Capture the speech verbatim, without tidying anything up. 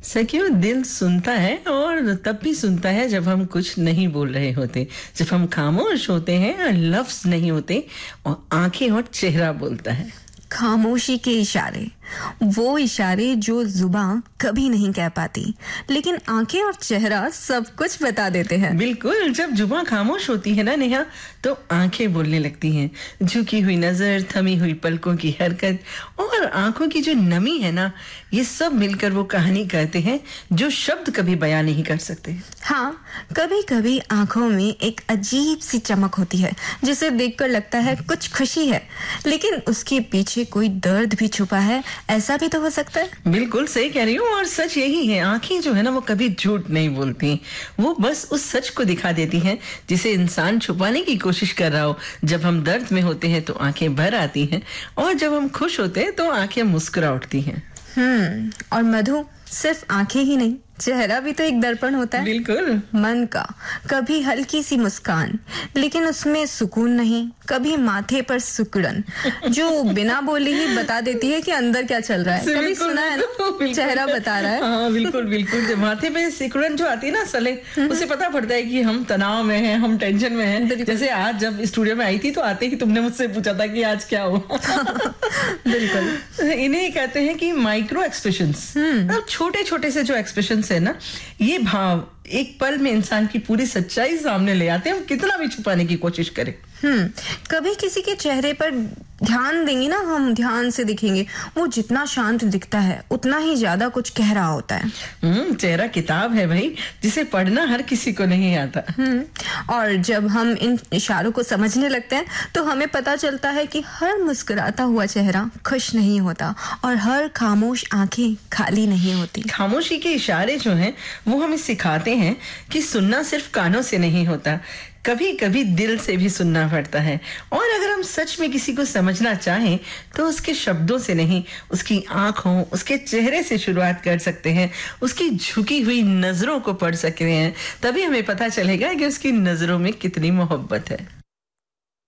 सखियों, दिल सुनता है और तब भी सुनता है जब हम कुछ नहीं बोल रहे होते, जब हम खामोश होते हैं और लफ्ज नहीं होते और आंखें और चेहरा बोलता है। खामोशी के इशारे, वो इशारे जो जुबान कभी नहीं कह पाती, लेकिन आंखें और चेहरा सब कुछ बता देते हैं। बिल्कुल, जब जुबान खामोश होती है ना नेहा, तो आंखें बोलने लगती हैं। झुकी हुई नजर, थमी हुई पलकों की हरकत और आंखों की जो नमी है ना, ये सब मिलकर वो कहानी कहते हैं जो शब्द कभी बयां नहीं कर सकते। हाँ, कभी कभी आंखों में एक अजीब सी चमक होती है जिसे देखकर लगता है कुछ खुशी है, लेकिन उसके पीछे कोई दर्द भी छुपा है। ऐसा भी तो हो सकता है। बिल्कुल सही कह रही हूँ, और सच यही है, आंखें जो है ना वो कभी झूठ नहीं बोलती। वो बस उस सच को दिखा देती हैं जिसे इंसान छुपाने की कोशिश कर रहा हो। जब हम दर्द में होते हैं तो आंखें भर आती हैं, और जब हम खुश होते हैं तो आंखें मुस्कुरा उठती हैं। हम्म और मधु, सिर्फ आंखें ही नहीं, चेहरा भी तो एक दर्पण होता है। बिल्कुल, मन का। कभी हल्की सी मुस्कान, लेकिन उसमें सुकून नहीं। कभी माथे पर सिकुड़न जो बिना बोले ही बता देती है कि अंदर क्या चल रहा है। कभी सुना है ना, चेहरा बता रहा है। हाँ बिल्कुल बिल्कुल, जब माथे पे सिकुड़न जो आती है ना सले, उससे पता पड़ता है कि हम तनाव में हैं, हम टेंशन में हैं। जैसे आज जब स्टूडियो में आई थी तो आते ही तुमने मुझसे पूछा था कि आज क्या हुआ। बिल्कुल, इन्हें कहते हैं कि माइक्रो एक्सप्रेशंस। छोटे छोटे से जो एक्सप्रेशंस है ना, ये भाव एक पल में इंसान की पूरी सच्चाई सामने ले आते हैं, हम कितना भी छुपाने की कोशिश करें। हम्म कभी किसी के चेहरे पर ध्यान देंगे ना, हम ध्यान से दिखेंगे, वो जितना शांत दिखता है उतना ही ज्यादा कुछ कह रहा होता है। हम्म चेहरा किताब है भाई, जिसे पढ़ना हर किसी को नहीं आता। हम्म और जब हम इन इशारों को समझने लगते हैं तो हमें पता चलता है कि हर मुस्कुराता हुआ चेहरा खुश नहीं होता और हर खामोश आंखें खाली नहीं होती। खामोशी के इशारे जो हैं वो हमें सिखाते हैं कि सुनना सिर्फ कानों से नहीं होता, कभी कभी दिल से भी सुनना पड़ता है। और अगर हम सच में किसी को समझना चाहें तो उसके शब्दों से नहीं, उसकी आंखों, उसके चेहरे से शुरुआत कर सकते हैं। उसकी झुकी हुई नजरों को पढ़ सकते हैं, तभी हमें पता चलेगा कि उसकी नजरों में कितनी मोहब्बत है।